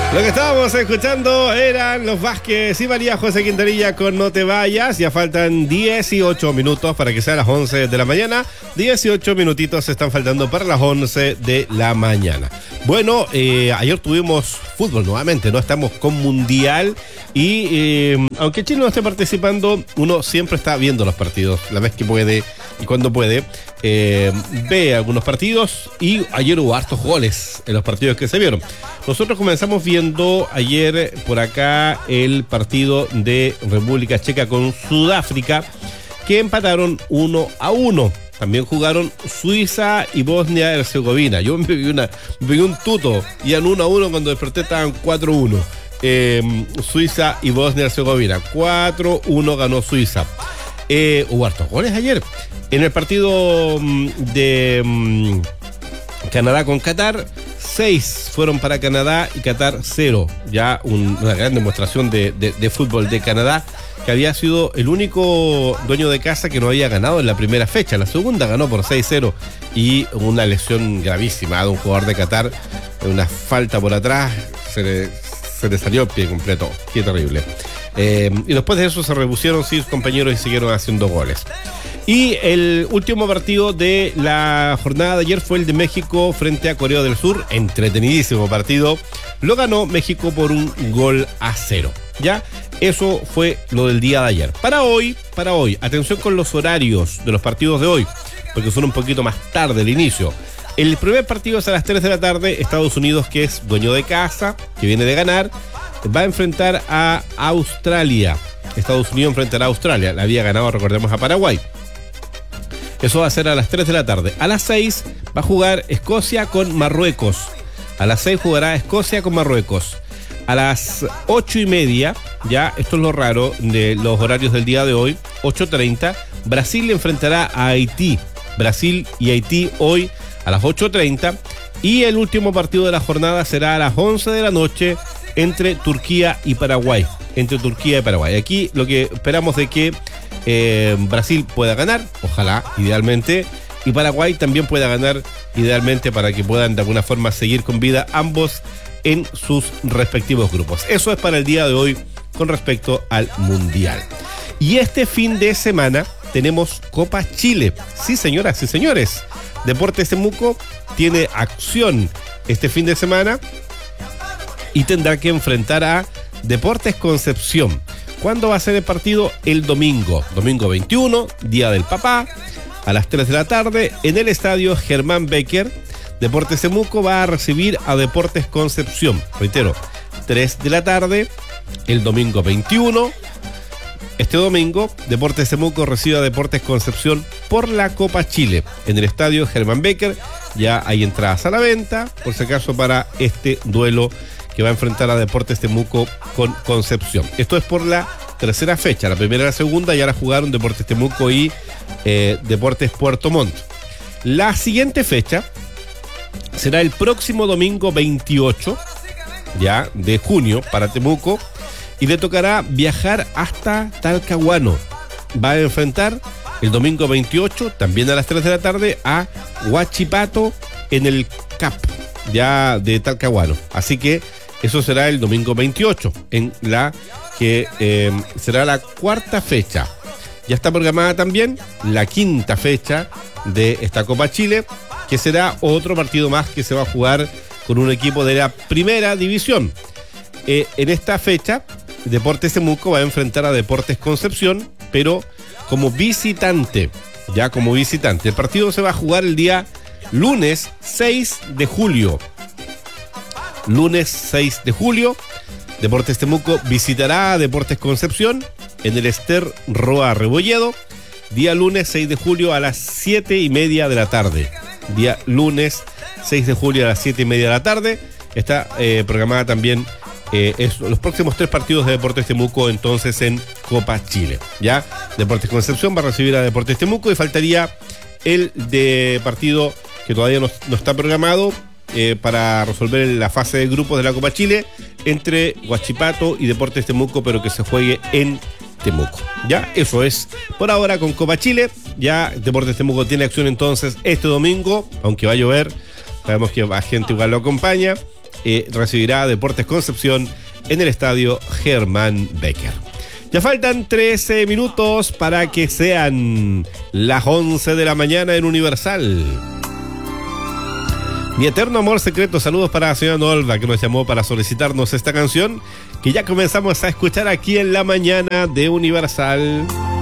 Lo que estábamos escuchando eran los Vázquez y María José Quintanilla con No Te Vayas. Ya faltan 18 minutos para que sea las 11 de la mañana. 18 minutitos están faltando para las 11 de la mañana. Bueno, ayer tuvimos fútbol nuevamente, ¿no? Estamos con Mundial y aunque Chile no esté participando, uno siempre está viendo los partidos, la vez que puede y cuando puede. Ve algunos partidos y ayer hubo hartos goles en los partidos que se vieron. Nosotros comenzamos viendo ayer por acá el partido de República Checa con Sudáfrica, que empataron 1-1. También jugaron Suiza y Bosnia-Herzegovina. Yo me vi un tuto, iban 1-1, cuando desperté estaban 4-1. Suiza y Bosnia-Herzegovina, 4-1 ganó Suiza. Hubo hartos goles ayer. En el partido de Canadá con Qatar, 6 fueron para Canadá y Qatar 0. Ya una gran demostración de fútbol de Canadá, que había sido el único dueño de casa que no había ganado en la primera fecha. La segunda ganó por 6-0 y una lesión gravísima de un jugador de Qatar, una falta por atrás, se le salió el pie completo. Qué terrible. Y después de eso se repusieron sus compañeros y siguieron haciendo goles. Y el último partido de la jornada de ayer fue el de México frente a Corea del Sur. Entretenidísimo partido. Lo ganó México por 1-0. ¿Ya? Eso fue lo del día de ayer. Para hoy, atención con los horarios de los partidos de hoy, porque son un poquito más tarde el inicio. El primer partido es a las 3 de la tarde. Estados Unidos, que es dueño de casa, que viene de ganar, va a enfrentar a Australia. Estados Unidos enfrentará a Australia. La había ganado, recordemos, a Paraguay. Eso va a ser a las 3 de la tarde. A las 6 va a jugar Escocia con Marruecos. A las 6 jugará Escocia con Marruecos. A las 8:30, ya esto es lo raro de los horarios del día de hoy, 8:30, Brasil enfrentará a Haití. Brasil y Haití hoy a las 8:30. Y el último partido de la jornada será a las 11 de la noche entre Turquía y Paraguay. Aquí lo que esperamos de que Brasil pueda ganar, ojalá, idealmente, y Paraguay también pueda ganar, idealmente, para que puedan de alguna forma seguir con vida ambos en sus respectivos grupos. Eso es para el día de hoy con respecto al Mundial. Y este fin de semana tenemos Copa Chile. Sí, señoras, sí, señores. Deportes Temuco tiene acción este fin de semana y tendrá que enfrentar a Deportes Concepción. ¿Cuándo va a ser el partido? El domingo 21, Día del Papá, a las 3 de la tarde, en el estadio Germán Becker. Deportes Temuco va a recibir a Deportes Concepción. Reitero, 3 de la tarde, el domingo 21. Este domingo, Deportes Temuco recibe a Deportes Concepción por la Copa Chile, en el estadio Germán Becker. Ya hay entradas a la venta, por si acaso, para este duelo que va a enfrentar a Deportes Temuco con Concepción. Esto es por la tercera fecha. La primera y la segunda ya la jugaron Deportes Temuco y Deportes Puerto Montt. La siguiente fecha será el próximo domingo 28 ya de junio para Temuco, y le tocará viajar hasta Talcahuano. Va a enfrentar el domingo 28, también a las 3 de la tarde, a Huachipato en el CAP ya de Talcahuano. Así que eso será el domingo 28, en la que será la cuarta fecha. Ya está programada también la quinta fecha de esta Copa Chile, que será otro partido más que se va a jugar con un equipo de la primera división. En esta fecha, Deportes Temuco va a enfrentar a Deportes Concepción, pero como visitante. Ya como visitante. El partido se va a jugar el día lunes 6 de julio. Lunes 6 de julio, Deportes Temuco visitará a Deportes Concepción en el Ester Roa Rebolledo. Día lunes 6 de julio a las 7:30 de la tarde. Día lunes 6 de julio a las 7:30 de la tarde. Está programada también los próximos 3 partidos de Deportes Temuco, entonces, en Copa Chile. Ya Deportes Concepción va a recibir a Deportes Temuco y faltaría el de partido que todavía no está programado para resolver la fase de grupos de la Copa Chile entre Huachipato y Deportes Temuco, pero que se juegue en Temuco. Ya, eso es por ahora con Copa Chile. Ya Deportes Temuco tiene acción entonces este domingo, aunque va a llover. Sabemos que la gente igual lo acompaña. recibirá a Deportes Concepción en el estadio Germán Becker. Ya faltan 13 minutos para que sean las 11 de la mañana en Universal. Mi eterno amor secreto, saludos para la señora Nolva, que nos llamó para solicitarnos esta canción que ya comenzamos a escuchar aquí en la mañana de Universal.